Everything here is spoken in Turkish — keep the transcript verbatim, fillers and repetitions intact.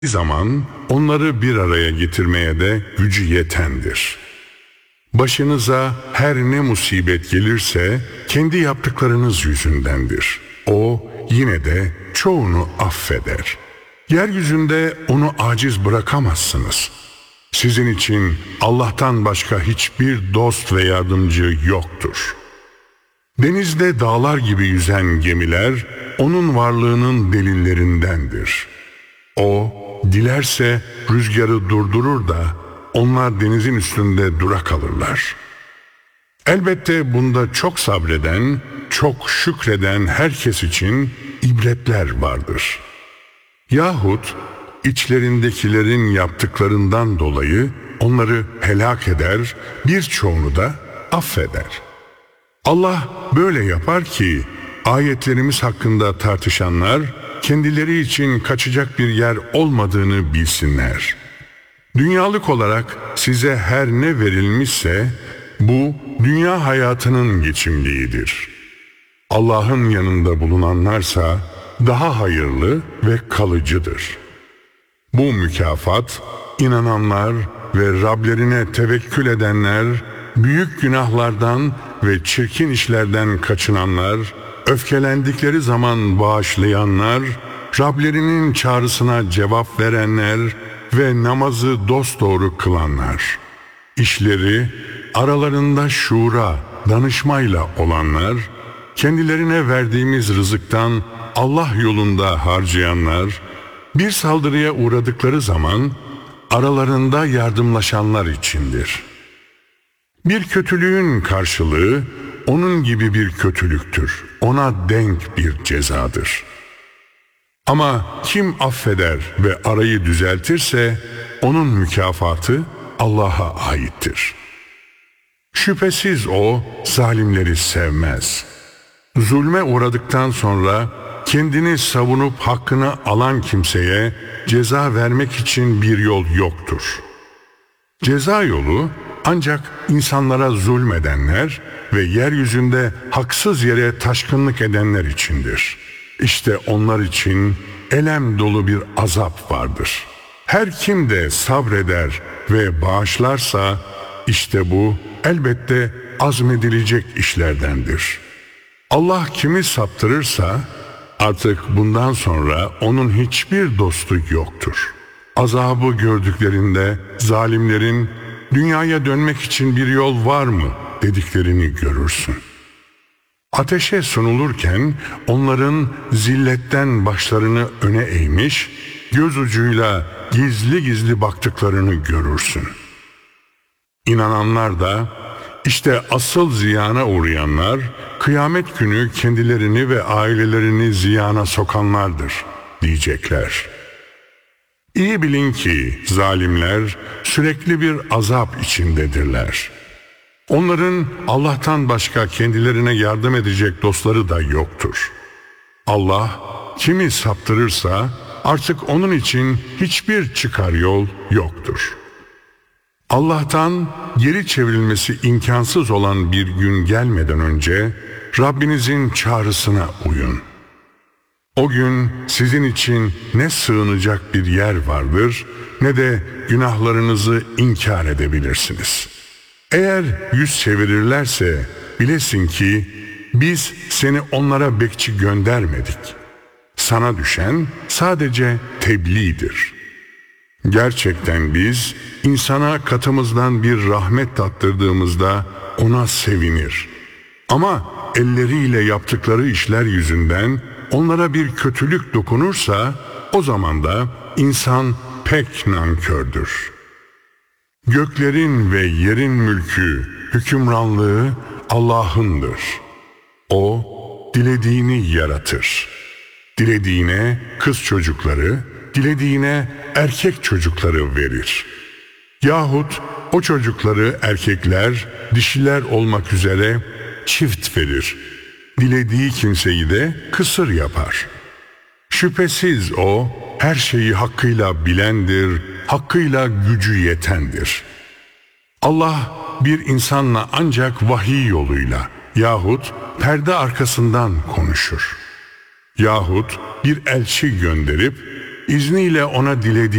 zaman onları bir araya getirmeye de gücü yetendir. Başınıza her ne musibet gelirse kendi yaptıklarınız yüzündendir. O yine de çoğunu affeder. Yeryüzünde onu aciz bırakamazsınız. Sizin için Allah'tan başka hiçbir dost ve yardımcı yoktur. Denizde dağlar gibi yüzen gemiler onun varlığının delillerindendir. O dilerse rüzgarı durdurur da onlar denizin üstünde dura kalırlar. Elbette bunda çok sabreden, çok şükreden herkes için ibretler vardır. Yahut içlerindekilerin yaptıklarından dolayı onları helak eder, birçoğunu da affeder. Allah böyle yapar ki ayetlerimiz hakkında tartışanlar kendileri için kaçacak bir yer olmadığını bilsinler. Dünyalık olarak size her ne verilmişse bu dünya hayatının geçimliğidir. Allah'ın yanında bulunanlarsa daha hayırlı ve kalıcıdır. Bu mükafat inananlar ve Rablerine tevekkül edenler, büyük günahlardan ve çirkin işlerden kaçınanlar, öfkelendikleri zaman bağışlayanlar, Rablerinin çağrısına cevap verenler ve namazı dosdoğru kılanlar, işleri aralarında şura, danışmayla olanlar, kendilerine verdiğimiz rızıktan Allah yolunda harcayanlar, bir saldırıya uğradıkları zaman aralarında yardımlaşanlar içindir. Bir kötülüğün karşılığı onun gibi bir kötülüktür. Ona denk bir cezadır. Ama kim affeder ve arayı düzeltirse onun mükafatı Allah'a aittir. Şüphesiz o zalimleri sevmez. Zulme uğradıktan sonra kendini savunup hakkını alan kimseye ceza vermek için bir yol yoktur. Ceza yolu ancak insanlara zulmedenler ve yeryüzünde haksız yere taşkınlık edenler içindir. İşte onlar için elem dolu bir azap vardır. Her kim de sabreder ve bağışlarsa işte bu elbette azmedilecek işlerdendir. Allah kimi saptırırsa artık bundan sonra onun hiçbir dostu yoktur. Azabı gördüklerinde zalimlerin dünyaya dönmek için bir yol var mı dediklerini görürsün. Ateşe sunulurken onların zilletten başlarını öne eğmiş, göz ucuyla gizli gizli baktıklarını görürsün. İnananlar da işte asıl ziyana uğrayanlar, kıyamet günü kendilerini ve ailelerini ziyana sokanlardır diyecekler. İyi bilin ki zalimler sürekli bir azap içindedirler. Onların Allah'tan başka kendilerine yardım edecek dostları da yoktur. Allah kimi saptırırsa artık onun için hiçbir çıkar yol yoktur. Allah'tan geri çevrilmesi imkansız olan bir gün gelmeden önce Rabbinizin çağrısına uyun. O gün sizin için ne sığınacak bir yer vardır ne de günahlarınızı inkar edebilirsiniz. Eğer yüz çevirirlerse bilesin ki biz seni onlara bekçi göndermedik. Sana düşen sadece tebliğdir. Gerçekten biz insana katımızdan bir rahmet tattırdığımızda ona sevinir. Ama elleriyle yaptıkları işler yüzünden onlara bir kötülük dokunursa o zaman da insan pek nankördür. Göklerin ve yerin mülkü, hükümranlığı Allah'ındır. O dilediğini yaratır. Dilediğine kız çocukları, dilediğine erkek çocukları verir. Yahut o çocukları erkekler, dişiler olmak üzere çift verir. Dilediği kimseyi de kısır yapar. Şüphesiz o her şeyi hakkıyla bilendir, hakkıyla gücü yetendir. Allah bir insanla ancak vahiy yoluyla yahut perde arkasından konuşur. Yahut bir elçi gönderip izniyle ona dilediği